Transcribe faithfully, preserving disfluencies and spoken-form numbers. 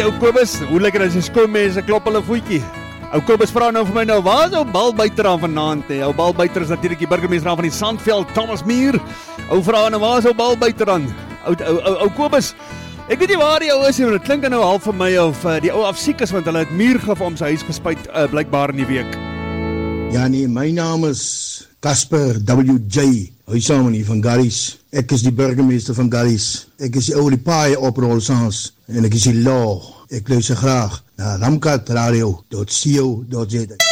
ou Kobus, hoe lekker as jy skoon mense klop hulle voetjie. Ou Kobus vra nou vir my nou, waar is ou balbuiter aan vanaand? He? Ou balbuiter is natuurlik die burgemeester van die Sandveld, Thomas Muir. Ou vra nou, waar is ou balbuiter aan? Ou ou ou, ou Kobus, ek weet nie waar die ou is nie, maar dit klink nou half vir my of uh, die ou afsiek is, want hulle het muur gif om sy huis gespuit, uh, blykbaar in die week. Ja nee, my naam is Casper W J, huissamen hier van Garries. Ek is die burgemeester van Garries. Ek is die ou die paai oprol saans en ek is die law. Ek luister graag na ramkat radio dot co dot za.